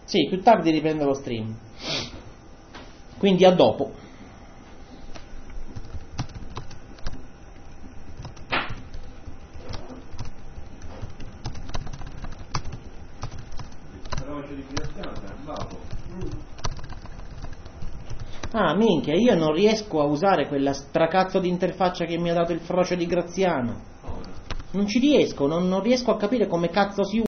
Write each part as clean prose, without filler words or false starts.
Sì, più tardi riprendo lo stream. Quindi a dopo. Ah, minchia, io non riesco a usare quella stracazzo di interfaccia che mi ha dato il frocio di Graziano. Non ci riesco, non riesco a capire come cazzo si usa.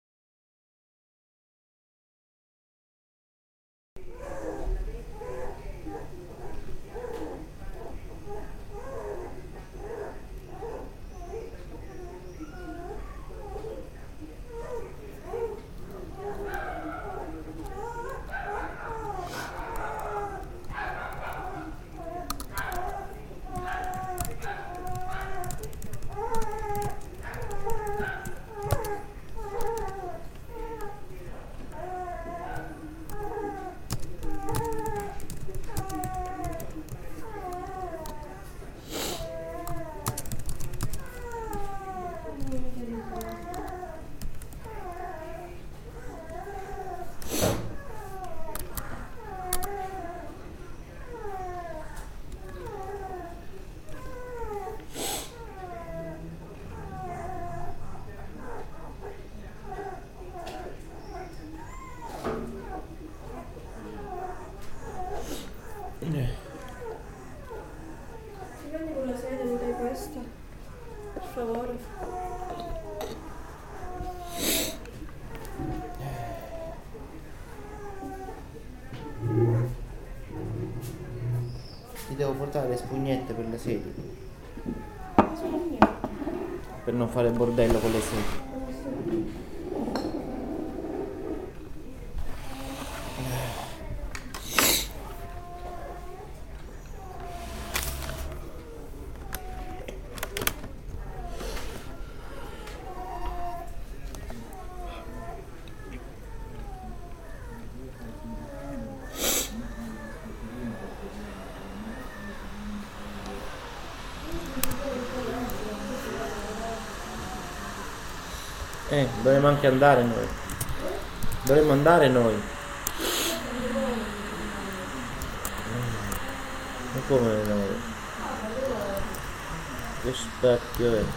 Prendi quella sedia, mi dai questa? Per favore. Ti devo portare le spugnette per le sedie. Spugnette? Per non fare bordello con le sedie. Dovremmo anche andare noi. Dovremmo andare noi. Ma come noi? Che specchio è?